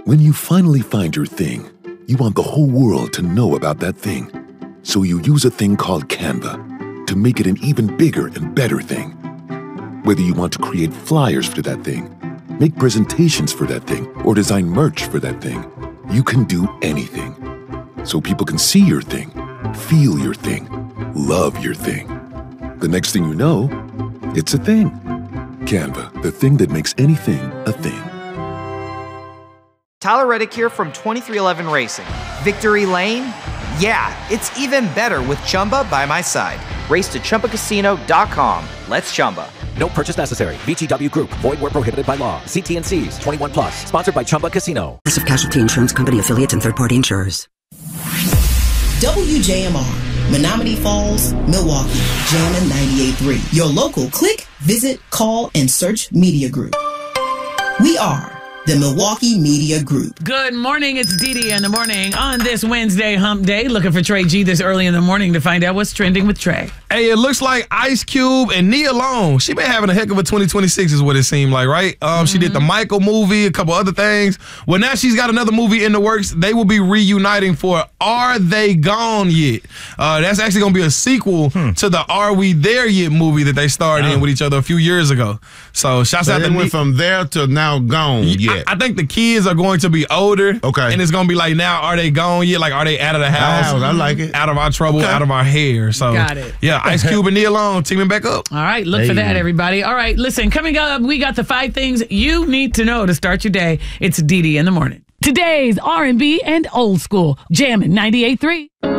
When you finally find your thing, you want the whole world to know about that thing. So you use a thing called Canva to make it an even bigger and better thing. Whether you want to create flyers for that thing, make presentations for that thing, or design merch for that thing, you can do anything. So people can see your thing, feel your thing, love your thing. The next thing you know, it's a thing. Canva, the thing that makes anything a thing. Tyler Reddick here from 23XI Racing. Victory Lane? Yeah, it's even better with Chumba by my side. Race to ChumbaCasino.com. Let's Chumba. No purchase necessary. VGW Group. Void where prohibited by law. See T&Cs. 21 plus. Sponsored by Chumba Casino. Progressive Casualty Insurance Company affiliates and third-party insurers. WJMR, Menominee Falls, Milwaukee, Jammin' 98.3. Your local click, visit, call, and search media group. We are the Milwaukee Media Group. Good morning. It's Dee in the morning on this Wednesday hump day. Looking for Trey G this early in the morning to find out what's trending with Trey. Hey, it looks like Ice Cube and Nia Long, she been having a heck of a 2026 is what it seemed like, right? She did the Michael movie, a couple other things. Well, now she's got another movie in the works. They will be reuniting for Are They Gone Yet? That's actually going to be a sequel to the Are We There Yet movie that they starred in with each other a few years ago. So shouts out to went from there to now gone yet. I think the kids are going to be older. Okay. And it's going to be like, now, are they gone yet? Like, are they out of the house? I like it. Out of our trouble, out of our hair. So, got it. Yeah, Ice Cube and Nia Long teaming back up. All right, look for that, everybody. All right, listen, coming up, we got the 5 things you need to know to start your day. It's Dee in the morning. Today's R&B and old school, Jammin' 98.3.